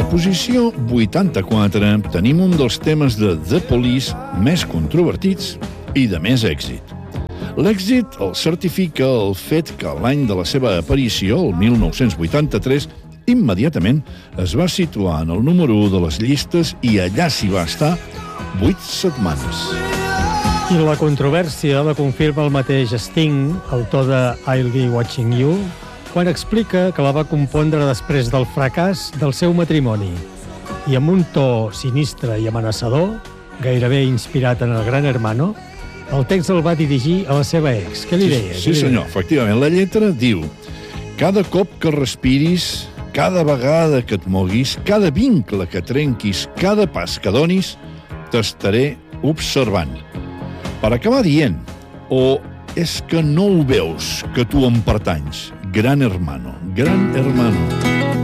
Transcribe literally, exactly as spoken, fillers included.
posició vuitanta-quatre tenim un dels temes de The Police més controvertits i de més èxit. L'èxit el certifica el fet que l'any de la seva aparició, el mil nou-cents vuitanta-tres, immediatament es va situar en el número u de les llistes i allà s'hi va estar vuit setmanes. I la controvèrsia la confirma el mateix Sting, autor de I'll Be Watching You, quan explica que la va compondre després del fracàs del seu matrimoni. I amb un to sinistre i amenaçador, gairebé inspirat en el Gran Hermano, el text el va dirigir a la seva ex. Què li deia? Sí, sí senyor, efectivament. La lletra diu: cada cop que respiris, cada vegada que et moguis, cada vincle que trenquis, cada pas que donis, t'estaré observant. Per acabar dient, o és que no ho veus, que tu em pertanys? Gran Hermano, Gran Hermano.